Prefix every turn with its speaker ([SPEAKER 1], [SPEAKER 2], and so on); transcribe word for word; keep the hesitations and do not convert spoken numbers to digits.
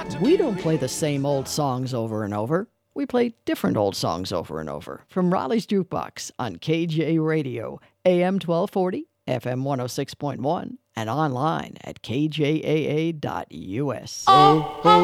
[SPEAKER 1] We don't play the same old songs over and over. We play different old songs over and over. From Raleigh's Jukebox on K J Radio, A M twelve forty, F M one oh six point one, and online at K J A A dot U S.
[SPEAKER 2] Oh, oh.